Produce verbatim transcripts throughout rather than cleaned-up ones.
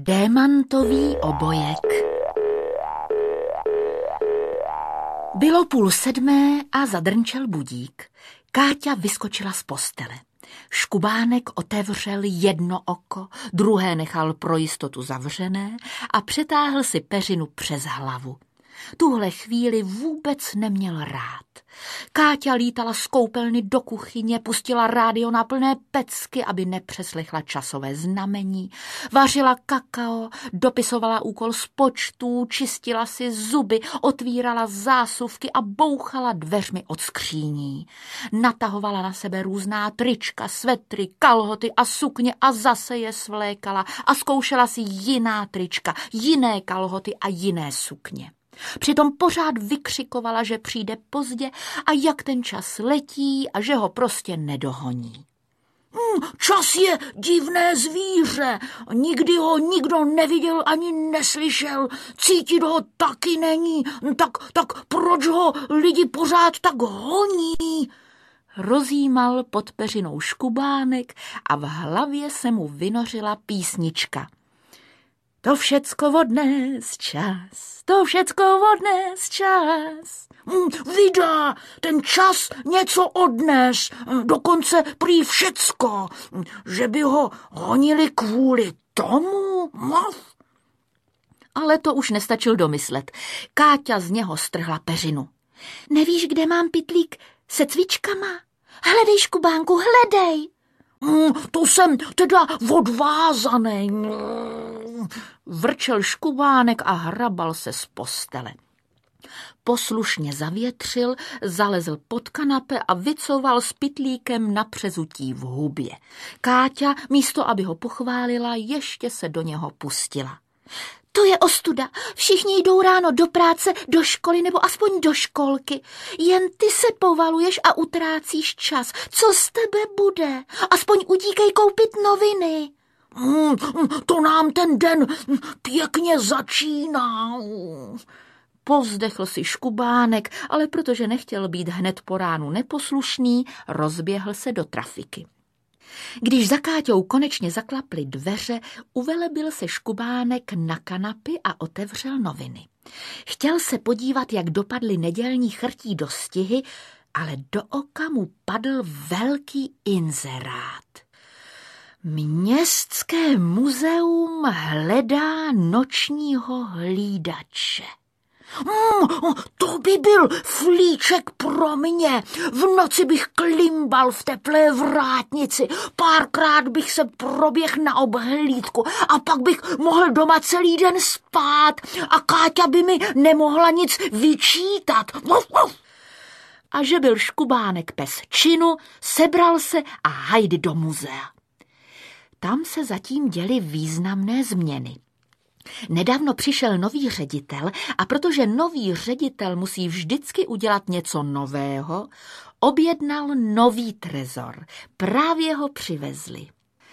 Démantový obojek. Bylo půl sedmé a zadrnčel budík. Káťa vyskočila z postele. Škubánek otevřel jedno oko, druhé nechal pro jistotu zavřené a přetáhl si peřinu přes hlavu. Tuhle chvíli vůbec neměl rád. Káťa lítala z koupelny do kuchyně, pustila rádio na plné pecky, aby nepřeslechla časové znamení, vařila kakao, dopisovala úkol z počtů, čistila si zuby, otvírala zásuvky a bouchala dveřmi od skříní. Natahovala na sebe různá trička, svetry, kalhoty a sukně a zase je svlékala a zkoušela si jiná trička, jiné kalhoty a jiné sukně. Přitom pořád vykřikovala, že přijde pozdě a jak ten čas letí a že ho prostě nedohoní. Hmm, čas je divné zvíře, nikdy ho nikdo neviděl ani neslyšel, cítit ho taky není, tak, tak proč ho lidi pořád tak honí? Rozjímal pod peřinou Škubánek a v hlavě se mu vynořila písnička. To všecko od dnes čas, to všecko od dnes čas. Mm, vydá, ten čas něco odnes, dokonce prý všecko, že by ho honili kvůli tomu, mav. Ale to už nestačil domyslet. Káťa z něho strhla peřinu. Nevíš, kde mám pytlík se cvičkama? Hledej, Škubánku, hledej. Mm, to jsem teda odvázaný. Vrčel Škubánek a hrabal se z postele. Poslušně zavětřil, zalezl pod kanape a vycoval s pytlíkem na přezutí v hubě. Káťa, místo aby ho pochválila, ještě se do něho pustila. To je ostuda. Všichni jdou ráno do práce, do školy nebo aspoň do školky. Jen ty se povaluješ a utrácíš čas. Co z tebe bude? Aspoň utíkej koupit noviny. Mm, to nám ten den pěkně začíná. Povzdechl si Škubánek, ale protože nechtěl být hned po ránu neposlušný, rozběhl se do trafiky. Když za Káťou konečně zaklaply dveře, uvelebil se Škubánek na kanapy a otevřel noviny. Chtěl se podívat, jak dopadly nedělní chrtí dostihy, ale do oka mu padl velký inzerát. Městské muzeum hledá nočního hlídače. Mm, to by byl flíček pro mě. V noci bych klimbal v teplé vrátnici, párkrát bych se proběhl na obhlídku a pak bych mohl doma celý den spát a Káťa by mi nemohla nic vyčítat. A že byl Škubánek pes činu, sebral se a hajdy do muzea. Tam se zatím děly významné změny. Nedávno přišel nový ředitel a protože nový ředitel musí vždycky udělat něco nového, objednal nový trezor. Právě ho přivezli.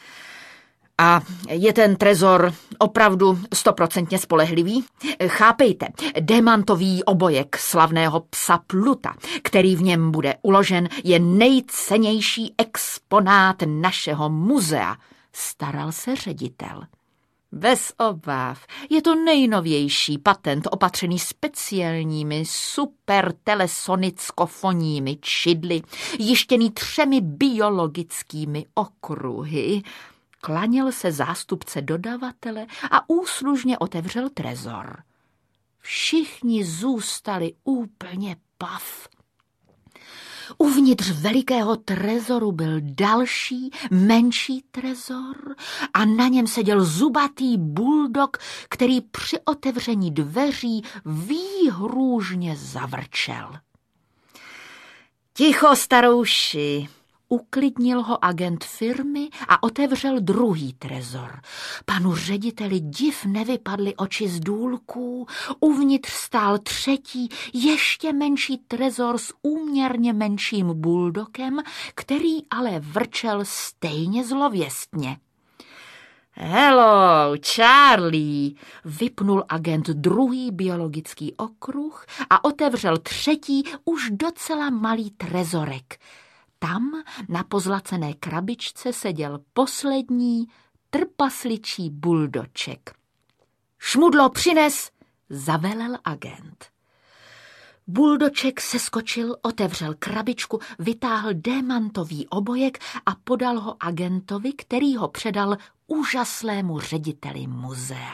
A je ten trezor opravdu stoprocentně spolehlivý? Chápejte, démantový obojek slavného psa Pluta, který v něm bude uložen, je nejcennější exponát našeho muzea, staral se ředitel. Bez obav, je to nejnovější patent opatřený speciálními supertelesonickofonními čidly, jištěný třemi biologickými okruhy. Klanil se zástupce dodavatele a úslužně otevřel trezor. Všichni zůstali úplně pav. Uvnitř velikého trezoru byl další, menší trezor a na něm seděl zubatý buldog, který při otevření dveří výhrůžně zavrčel. Ticho, starouši, uklidnil ho agent firmy a otevřel druhý trezor. Panu řediteli div nevypadly oči z důlků, uvnitř stál třetí, ještě menší trezor s úměrně menším buldokem, který ale vrčel stejně zlověstně. Hello, Charlie, vypnul agent druhý biologický okruh a otevřel třetí, už docela malý trezorek. Tam na pozlacené krabičce seděl poslední trpasličí buldoček. Šmudlo přines, zavelel agent. Buldoček seskočil, otevřel krabičku, vytáhl démantový obojek a podal ho agentovi, který ho předal úžasnému řediteli muzea.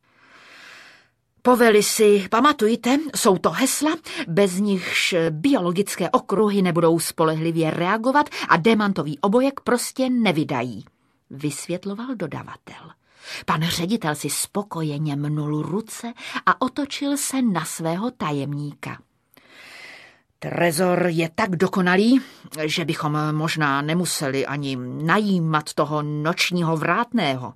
Poveli si, pamatujte, jsou to hesla, bez nichž biologické okruhy nebudou spolehlivě reagovat a démantový obojek prostě nevydají, vysvětloval dodavatel. Pan ředitel si spokojeně mnul ruce a otočil se na svého tajemníka. Trezor je tak dokonalý, že bychom možná nemuseli ani najímat toho nočního vrátného.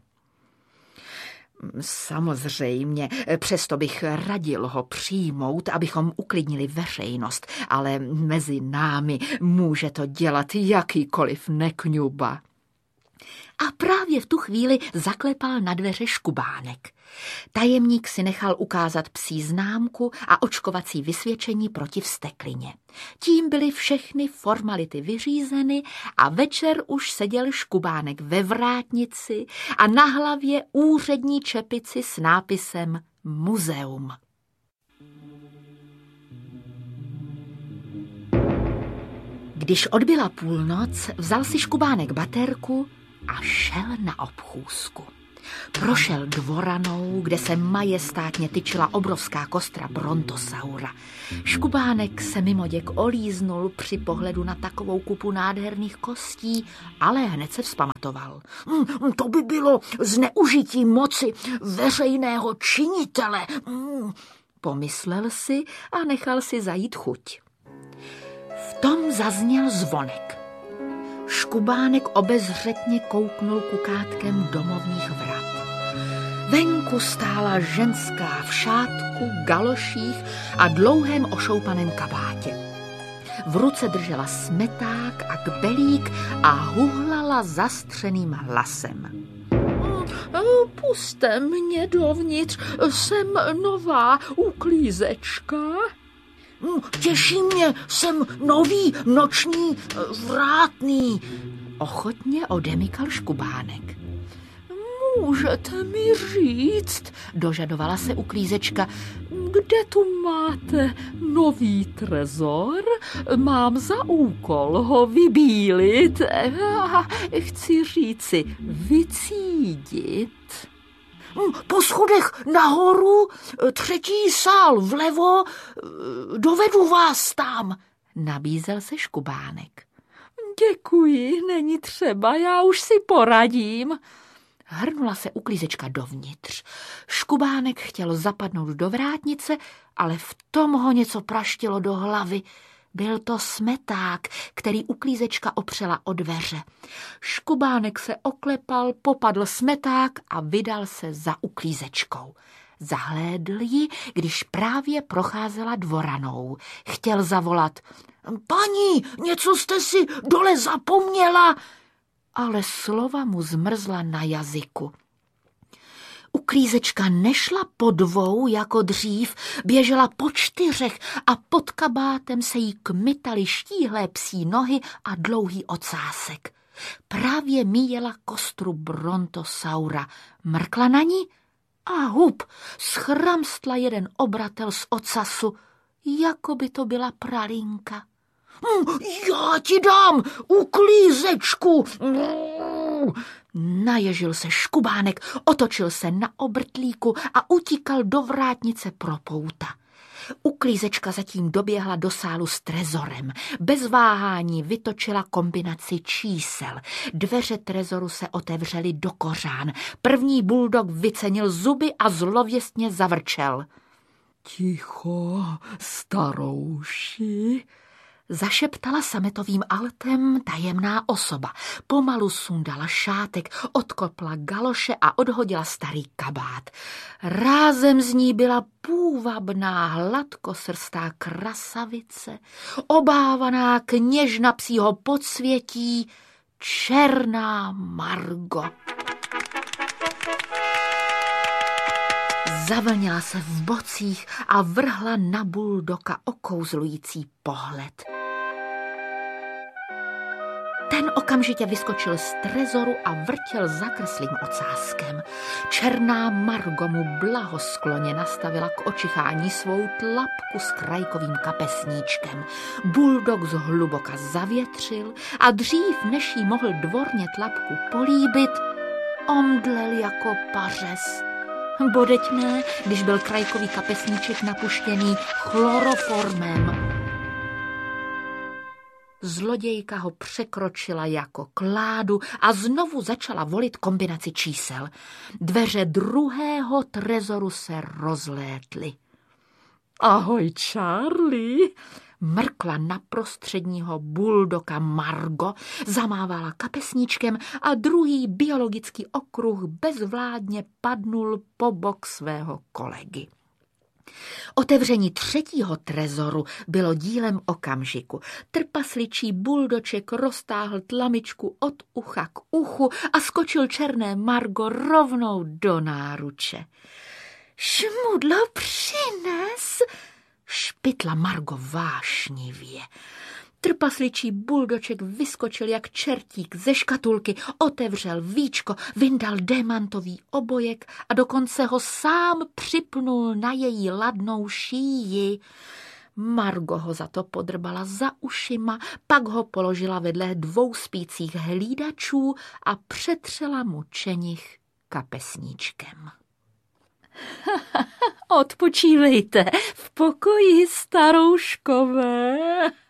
Samozřejmě, přesto bych radil ho přijmout, abychom uklidnili veřejnost, ale mezi námi může to dělat jakýkoliv nekňuba. A právě v tu chvíli zaklepal na dveře Škubánek. Tajemník si nechal ukázat psí známku a očkovací vysvědčení proti vzteklině. Tím byly všechny formality vyřízeny a večer už seděl Škubánek ve vrátnici a na hlavě úřední čepici s nápisem Muzeum. Když odbyla půlnoc, vzal si Škubánek baterku a šel na obchůzku. Prošel dvoranou, kde se majestátně tyčila obrovská kostra brontosaura. Škubánek se mimoděk olíznul při pohledu na takovou kupu nádherných kostí, ale hned se vzpamatoval. Mm, to by bylo zneužití moci veřejného činitele, mm, pomyslel si a nechal si zajít chuť. V tom zazněl zvonek. Škubánek obezřetně kouknul kukátkem domovních vrat. Venku stála ženská v šátku, galoších a dlouhém ošoupaném kabátě. V ruce držela smeták a kbelík a huhlala zastřeným hlasem. Puste mě dovnitř, jsem nová uklízečka. Těší mě, jsem nový noční vrátný, ochotně odemykal Škubánek. Můžete mi říct, dožadovala se uklízečka, kde tu máte nový trezor? Mám za úkol ho vybílit, chci říci vycídit. Po schodech nahoru, třetí sál vlevo, dovedu vás tam, nabízel se Škubánek. Děkuji, není třeba, já už si poradím. Hrnula se uklízečka dovnitř. Škubánek chtěl zapadnout do vrátnice, ale v tom ho něco praštilo do hlavy. Byl to smeták, který uklízečka opřela o dveře. Škubánek se oklepal, popadl smeták a vydal se za uklízečkou. Zahlédl ji, když právě procházela dvoranou. Chtěl zavolat: Paní, něco jste si dole zapomněla, ale slova mu zmrzla na jazyku. Uklízečka nešla po dvou jako dřív, běžela po čtyřech a pod kabátem se jí kmitaly štíhlé psí nohy a dlouhý ocásek. Právě míjela kostru brontosaura, mrkla na ní a hup, schramstla jeden obratel z ocasu, jako by to byla pralinka. Já ti dám uklízečku! Naježil se Škubánek, otočil se na obrtlíku a utíkal do vrátnice pro pouta. Uklízečka zatím doběhla do sálu s trezorem. Bez váhání vytočila kombinaci čísel. Dveře trezoru se otevřely do kořán. První buldog vycenil zuby a zlověstně zavrčel. Ticho, starouši, zašeptala sametovým altem tajemná osoba. Pomalu sundala šátek, odkopla galoše a odhodila starý kabát. Rázem z ní byla půvabná, hladkosrstá krasavice, obávaná kněžna psího podsvětí, černá Margo. Zavlnila se v bocích a vrhla na buldoka okouzlující pohled. Ten Okamžitě vyskočil z trezoru a vrtěl zakreslým ocáskem. Černá Margo mu blahoskloně nastavila k očichání svou tlapku s krajkovým kapesníčkem. Buldog zhluboka zavětřil a dřív, než jí mohl dvorně tlapku políbit, omdlel jako pařez. Bodeť ne, když byl krajkový kapesníček napuštěný chloroformem. Zlodějka ho překročila jako kládu a znovu začala volit kombinaci čísel. Dveře druhého trezoru se rozlétly. Ahoj, Charlie, mrkla na prostředního buldoka Margo, zamávala kapesníčkem a druhý biologický okruh bezvládně padnul po bok svého kolegy. Otevření třetího trezoru bylo dílem okamžiku. Trpasličí buldoček roztáhl tlamičku od ucha k uchu a skočil černé Margo rovnou do náruče. Šmudlo přines, špitla Margo vášnivě. Trpasličí buldoček vyskočil jak čertík ze škatulky, otevřel víčko, vyndal démantový obojek a dokonce ho sám připnul na její ladnou šíji. Margo ho za to podrbala za ušima, pak ho položila vedle dvou spících hlídačů a přetřela mu čenich kapesníčkem. Odpočívejte v pokoji, starouškové.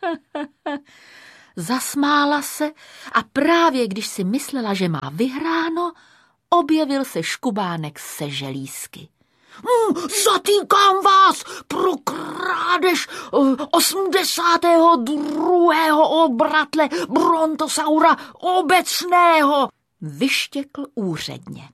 Zasmála se a právě když si myslela, že má vyhráno, objevil se škubánek se želízky. Mm, zatýkám vás pro krádež osmdesátého druhého obratle brontosaura obecného, vyštěkl úředně.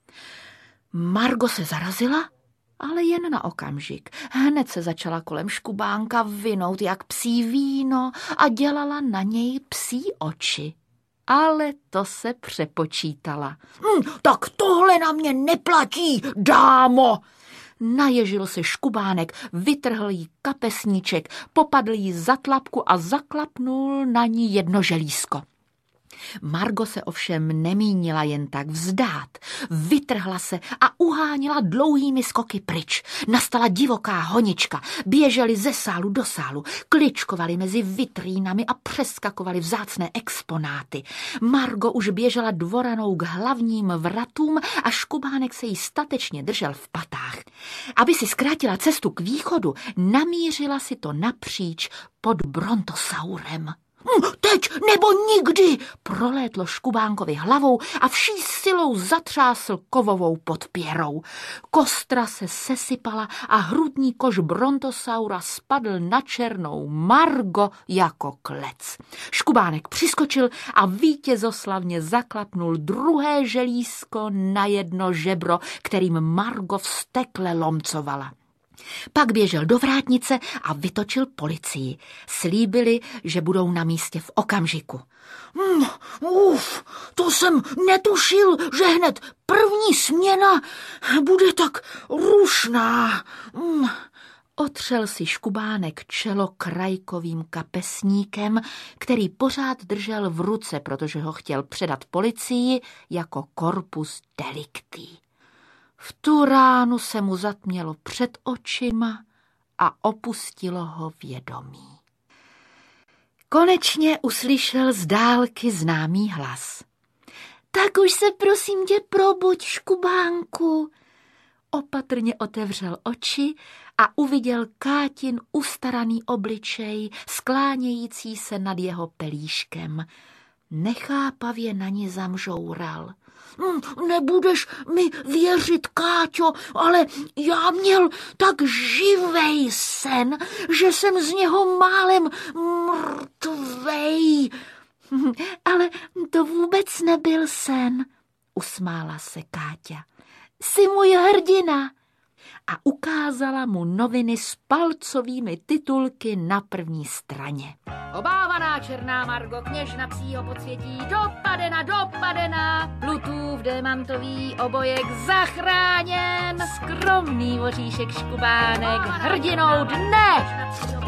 Margo se zarazila, ale jen na okamžik. Hned se začala kolem škubánka vinout jak psí víno a dělala na něj psí oči. Ale to se přepočítala. Hm, tak tohle na mě neplatí, dámo! Naježil se škubánek, vytrhl jí kapesníček, popadl jí za tlapku a zaklapnul na ní jedno želízko. Margo se ovšem nemínila jen tak vzdát. Vytrhla se a uháněla dlouhými skoky pryč. Nastala divoká honička. Běželi ze sálu do sálu, kličkovali mezi vitrínami a přeskakovali vzácné exponáty. Margo už běžela dvoranou k hlavním vratům a škubánek se jí statečně držel v patách. Aby si zkrátila cestu k východu, namířila si to napříč pod brontosaurem. Teď nebo nikdy, prolétlo škubánkovi hlavou a vší silou zatřásl kovovou podpěrou. Kostra se sesypala a hrudní kož brontosaura spadl na černou Margo jako klec. Škubánek přiskočil a vítězoslavně zaklapnul druhé želízko na jedno žebro, kterým Margo vztekle lomcovala. Pak běžel do vrátnice a vytočil policii. Slíbili, že budou na místě v okamžiku. Mm, uf, to jsem netušil, že hned první směna bude tak rušná. Mm. Otřel si škubánek čelo krajkovým kapesníkem, který pořád držel v ruce, protože ho chtěl předat policii jako corpus delicti. V tu ránu se mu zatmělo před očima a opustilo ho vědomí. Konečně uslyšel z dálky známý hlas. Tak už se prosím tě probuď, škubánku. Opatrně otevřel oči a uviděl Kátin ustaraný obličej, sklánějící se nad jeho pelíškem. Nechápavě na ní zamžoural. Nebudeš mi věřit, Káťo, ale já měl tak živej sen, že jsem z něho málem mrtvej. Ale to vůbec nebyl sen, usmála se Káťa. Jsi můj hrdina. A ukázala mu noviny s palcovými titulky na první straně. Obávaná černá Margo, kněžna psího podsvětí, dopadena, dopadena, Plutův démantový obojek zachráněn, skromný voříšek škubánek, hrdinou dne.